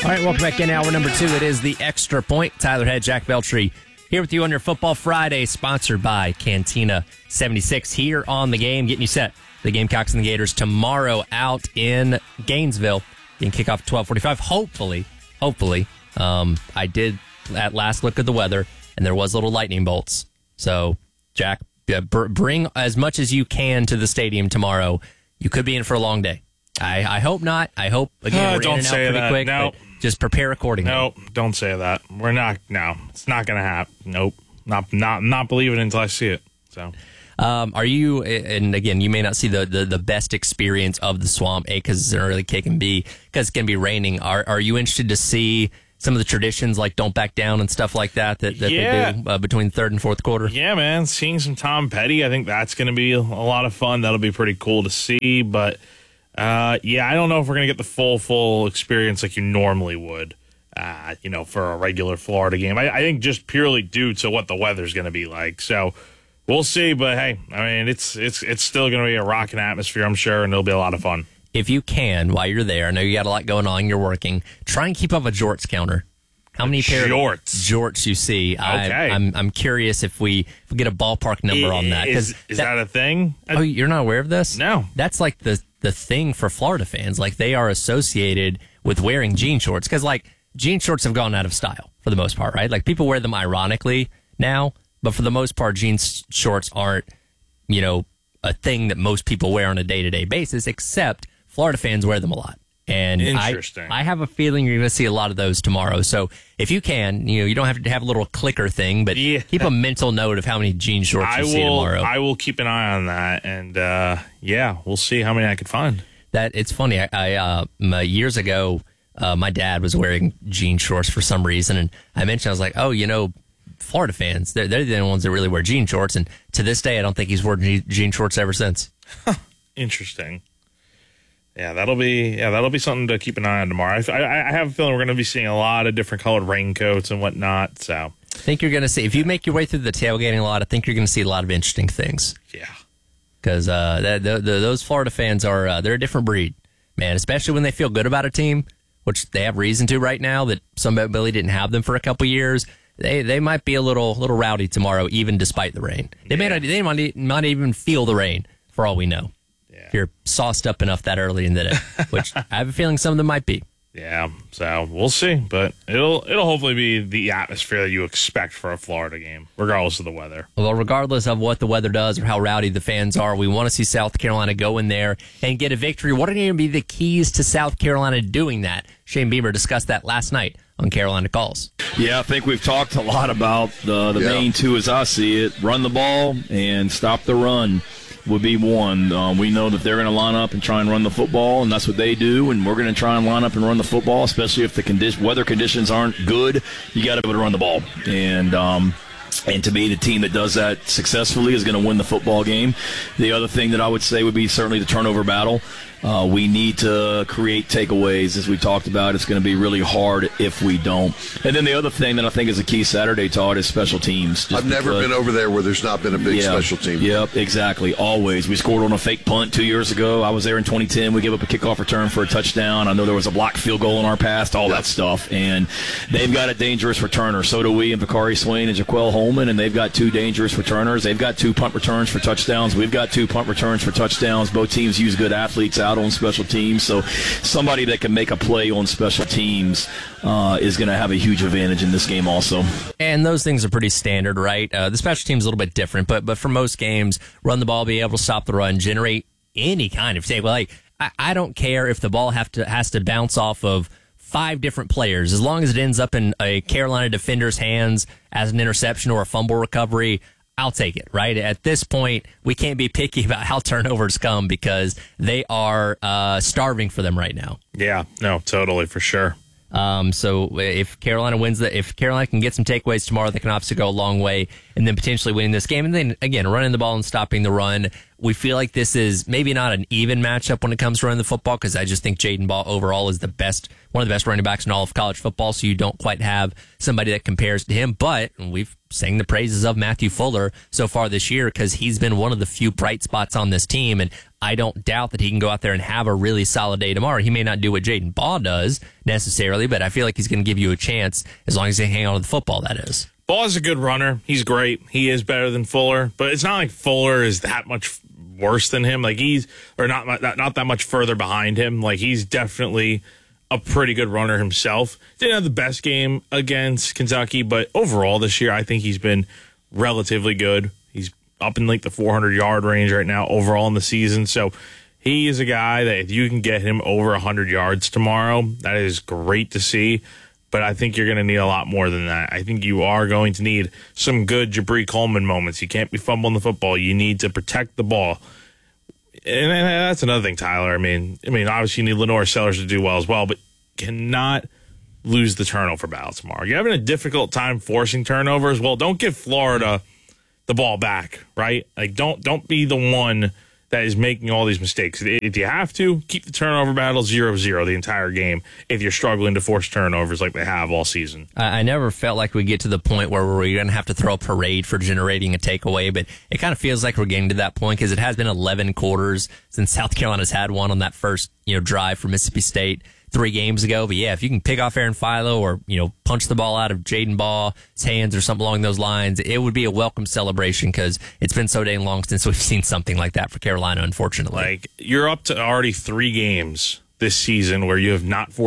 All right, welcome back in hour number 2. It is the Extra Point. Tyler Head, Jack Beltry here with you on your Football Friday, sponsored by Cantina 76 here on The Game, getting you set. The Gamecocks and the Gators tomorrow out in Gainesville. You can kick off at 12:45. Hopefully. I did at last look at the weather, and there was little lightning bolts. So, Jack, bring as much as you can to the stadium tomorrow. You could be in for a long day. I hope not. I hope, again, we're in and out pretty quick. No. Just prepare accordingly. No, don't say that. We're not. No, it's not going to happen. Nope. Not believing it until I see it. So, are you? And again, you may not see the best experience of the Swamp. A, because it's an early kick, and B, because it's going to be raining. Are you interested to see some of the traditions like don't back down and stuff like that they do between third and fourth quarter? Yeah, man. Seeing some Tom Petty, I think that's going to be a lot of fun. That'll be pretty cool to see, but. I don't know if we're going to get the full experience like you normally would, for a regular Florida game. I think just purely due to what the weather's going to be like. So we'll see. But, hey, I mean, it's still going to be a rocking atmosphere, I'm sure, and it'll be a lot of fun. If you can, while you're there, I know you got a lot going on, you're working, try and keep up a jorts counter. How many pair of jorts you see? Okay. I'm curious if we get a ballpark number on that. Is that a thing? Oh, you're not aware of this? No. That's like the thing for Florida fans. Like, they are associated with wearing jean shorts because, like, jean shorts have gone out of style for the most part, right? Like, people wear them ironically now, but for the most part, jean shorts aren't, a thing that most people wear on a day-to-day basis, except Florida fans wear them a lot. And interesting. I have a feeling you're going to see a lot of those tomorrow. So if you can, you don't have to have a little clicker thing, but keep a mental note of how many jean shorts you see tomorrow. I will keep an eye on that, and we'll see how many I could find. It's funny. I years ago, my dad was wearing jean shorts for some reason, and I mentioned, I was like, Florida fans, they're the only ones that really wear jean shorts, and to this day, I don't think he's worn jean shorts ever since. Interesting. Yeah, that'll be something to keep an eye on tomorrow. I have a feeling we're going to be seeing a lot of different colored raincoats and whatnot. So I think you're going to see, if you make your way through the tailgating lot, I think you're going to see a lot of interesting things. Yeah, because those Florida fans they're a different breed, man. Especially when they feel good about a team, which they have reason to right now. That some Billy didn't have them for a couple years. They might be a little rowdy tomorrow, even despite the rain. They might not even feel the rain for all we know. If you're sauced up enough that early in the day, which I have a feeling some of them might be. Yeah, so we'll see, but it'll hopefully be the atmosphere that you expect for a Florida game, regardless of the weather. Well, regardless of what the weather does or how rowdy the fans are, we want to see South Carolina go in there and get a victory. What are going to be the keys to South Carolina doing that? Shane Beamer discussed that last night on Carolina Calls. Yeah, I think we've talked a lot about the main two as I see it. Run the ball and stop the run would be one. We know that they're going to line up and try and run the football, and that's what they do, and we're going to try and line up and run the football, especially if the weather conditions aren't good. You got to be able to run the ball. And to me, the team that does that successfully is going to win the football game. The other thing that I would say would be certainly the turnover battle. We need to create takeaways, as we talked about. It's going to be really hard if we don't. And then the other thing that I think is a key Saturday, Todd, is special teams. I've never been over there where there's not been a big special team. Yep, exactly. Always. We scored on a fake punt 2 years ago. I was there in 2010. We gave up a kickoff return for a touchdown. I know there was a blocked field goal in our past, all that stuff. And they've got a dangerous returner. So do we, and Bakari Swain and Jaquel Holman, and they've got two dangerous returners. They've got 2 punt returns for touchdowns. We've got 2 punt returns for touchdowns. Both teams use good athletes out on special teams, so somebody that can make a play on special teams is going to have a huge advantage in this game also. And those things are pretty standard, right? The special team's a little bit different, but for most games, run the ball, be able to stop the run, generate any kind of save. Like, I don't care if the ball has to bounce off of 5 different players, as long as it ends up in a Carolina defender's hands as an interception or a fumble recovery. I'll take it, right? At this point, we can't be picky about how turnovers come because they are starving for them right now. Yeah, no, totally, for sure. So if Carolina if Carolina can get some takeaways tomorrow, they can obviously go a long way and then potentially winning this game. And then, again, running the ball and stopping the run we feel like this is maybe not an even matchup when it comes to running the football, because I just think Jaden Ball overall is one of the best running backs in all of college football, so you don't quite have somebody that compares to him. But we've sang the praises of Matthew Fuller so far this year because he's been one of the few bright spots on this team, and I don't doubt that he can go out there and have a really solid day tomorrow. He may not do what Jaden Ball does necessarily, but I feel like he's going to give you a chance as long as he hang on to the football, that is. Ball is a good runner. He's great. He is better than Fuller, but it's not like Fuller is that much worse than him. Like not that much further behind him. Like he's definitely a pretty good runner himself. Didn't have the best game against Kentucky, but overall this year I think he's been relatively good. He's up in like the 400-yard range right now overall in the season. So he is a guy that if you can get him over 100 yards tomorrow, that is great to see. But I think you're going to need a lot more than that. I think you are going to need some good Jabri Coleman moments. You can't be fumbling the football. You need to protect the ball. And that's another thing, Tyler. I mean, obviously you need Lenore Sellers to do well as well, but cannot lose the turnover battle tomorrow. You're having a difficult time forcing turnovers. Well, don't give Florida the ball back, right? Like, don't be the one that is making all these mistakes. If you have to, keep the turnover battle 0-0 the entire game if you're struggling to force turnovers like they have all season. I never felt like we get to the point where we're going to have to throw a parade for generating a takeaway, but it kind of feels like we're getting to that point because it has been 11 quarters since South Carolina's had one on that first drive for Mississippi State 3 games ago. But yeah, if you can pick off Aaron Philo or punch the ball out of Jaden Ball's hands or something along those lines, it would be a welcome celebration because it's been so dang long since we've seen something like that for Carolina, unfortunately. Like, you're up to already 3 games this season where you have not forced